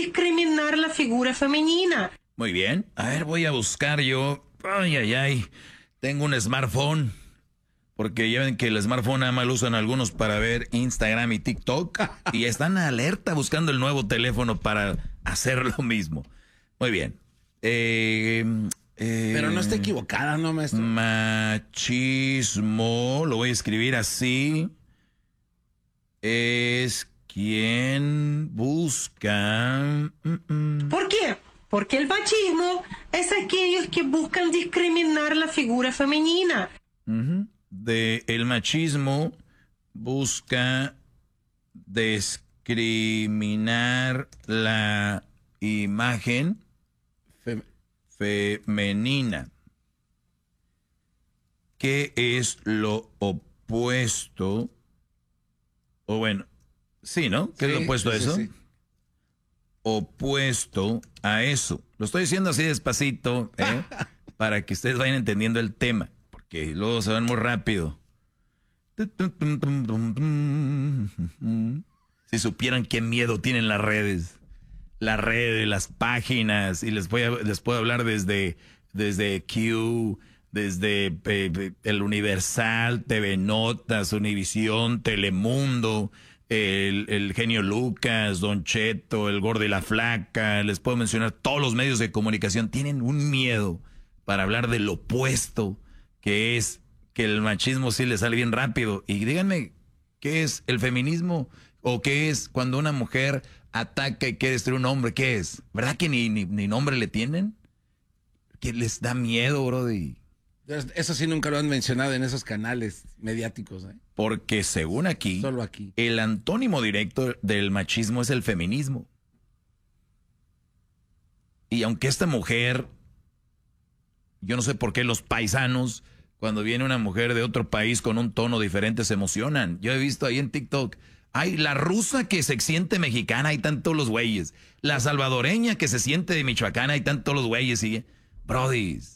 discriminar la figura femenina. Muy bien. A ver, voy a buscar yo. Ay. Tengo un smartphone. Porque ya ven que el smartphone nada más lo usan algunos para ver Instagram y TikTok. Y están alerta buscando el nuevo teléfono para hacer lo mismo. Muy bien. Pero no está equivocada, ¿no, maestro? Machismo, lo voy a escribir así. Es quien busca... ¿Por qué? Porque el machismo es aquellos que buscan discriminar la figura femenina. El machismo busca discriminar la imagen femenina. ¿Qué es lo opuesto? O bueno, sí, ¿no? ¿Qué es lo opuesto a eso? Sí. Opuesto a eso. Lo estoy diciendo así despacito, para que ustedes vayan entendiendo el tema, porque luego se van muy rápido. Si supieran qué miedo tienen las redes, las páginas, y les puedo hablar desde Q, desde el Universal, TV Notas, Univisión, Telemundo, el genio Lucas, Don Cheto, el Gordo y la Flaca. Les puedo mencionar todos los medios de comunicación. Tienen un miedo para hablar del opuesto, que es que el machismo sí le sale bien rápido. Y díganme, ¿qué es el feminismo? ¿O qué es cuando una mujer ataca y quiere destruir un hombre? ¿Qué es? ¿Verdad que ni nombre le tienen? ¿Que les da miedo, brody? Eso sí nunca lo han mencionado en esos canales mediáticos, ¿eh? Porque según aquí, solo aquí, el antónimo directo del machismo es el feminismo. Y aunque esta mujer, yo no sé por qué los paisanos, cuando viene una mujer de otro país con un tono diferente, se emocionan. Yo he visto ahí en TikTok, ay, la rusa que se siente mexicana, hay tantos los güeyes. La salvadoreña que se siente de Michoacán, hay tantos los güeyes. Y brodis.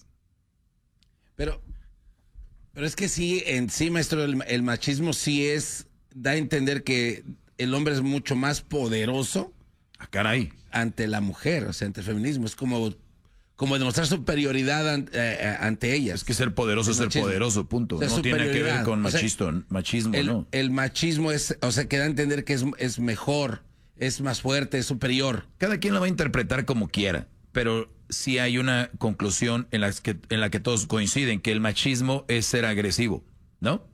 Pero es que sí, en sí, maestro, el machismo sí da a entender que el hombre es mucho más poderoso. Ah, caray. Ante la mujer, o sea, ante el feminismo. Es como demostrar superioridad ante ellas. Es que ser poderoso es ser poderoso, punto. O sea, no tiene que ver con machismo, ¿no? El machismo que da a entender que es mejor, es más fuerte, es superior. Cada quien lo va a interpretar como quiera, pero sí hay una conclusión en la que todos coinciden, que el machismo es ser agresivo, ¿no?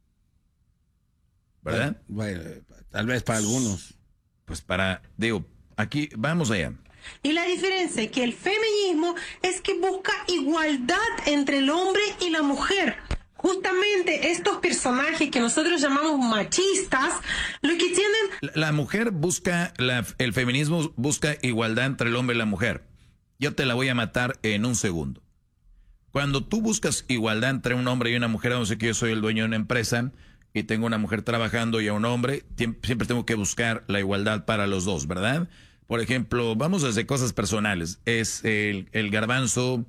¿Verdad? Bueno, tal vez para algunos. Pues aquí, vamos allá. Y la diferencia es que el feminismo es que busca igualdad entre el hombre y la mujer. Justamente estos personajes que nosotros llamamos machistas, lo que tienen... La mujer el feminismo busca igualdad entre el hombre y la mujer. Yo te la voy a matar en un segundo. Cuando tú buscas igualdad entre un hombre y una mujer, no sé que yo soy el dueño de una empresa y tengo una mujer trabajando y a un hombre, siempre tengo que buscar la igualdad para los dos, ¿verdad? Por ejemplo, vamos desde cosas personales. Es el garbanzo,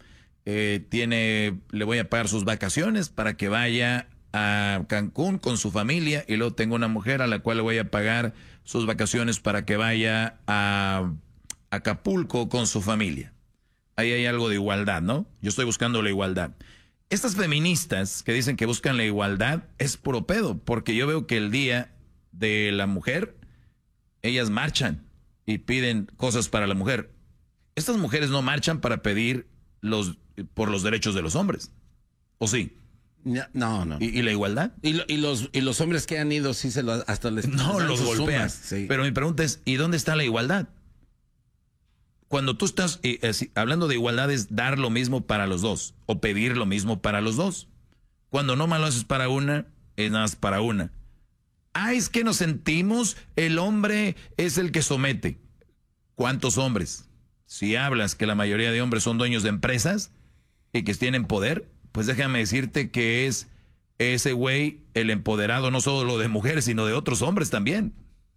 le voy a pagar sus vacaciones para que vaya a Cancún con su familia, y luego tengo una mujer a la cual le voy a pagar sus vacaciones para que vaya a Acapulco con su familia. Ahí hay algo de igualdad, ¿no? Yo estoy buscando la igualdad. Estas feministas que dicen que buscan la igualdad es puro pedo, porque yo veo que el día de la mujer, ellas marchan y piden cosas para la mujer. Estas mujeres no marchan para pedir por los derechos de los hombres, ¿o sí? No. ¿Y la igualdad? Y los hombres que han ido sí hasta les no los golpean. Sí. Pero mi pregunta es, ¿y dónde está la igualdad? Cuando tú estás hablando de igualdad, es dar lo mismo para los dos o pedir lo mismo para los dos. Cuando no más lo haces para una, es nada más para una. Es que nos sentimos, el hombre es el que somete. ¿Cuántos hombres? Si hablas que la mayoría de hombres son dueños de empresas y que tienen poder, pues déjame decirte que es ese güey el empoderado, no solo de mujeres, sino de otros hombres también.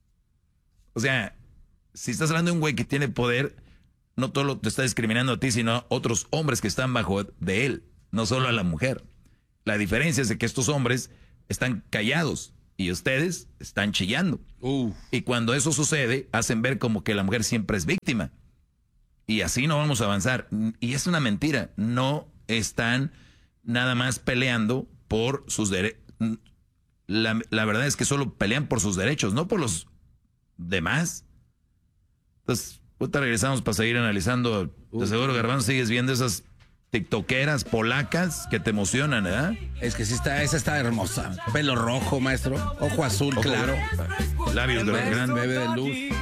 O sea, si estás hablando de un güey que tiene poder, no todo te está discriminando a ti, sino a otros hombres que están bajo de él, no solo a la mujer. La diferencia es de que estos hombres están callados y ustedes están chillando. Y cuando eso sucede, hacen ver como que la mujer siempre es víctima. Y así no vamos a avanzar. Y es una mentira. No están nada más peleando por sus derechos. La verdad es que solo pelean por sus derechos, no por los demás. Entonces, ahorita regresamos para seguir analizando. De seguro, Garbanzo, sigues viendo esas tiktokeras polacas que te emocionan, ¿verdad? Es que sí esa está hermosa. Pelo rojo, maestro. Ojo azul, claro. Labios grandes. Bebe de luz.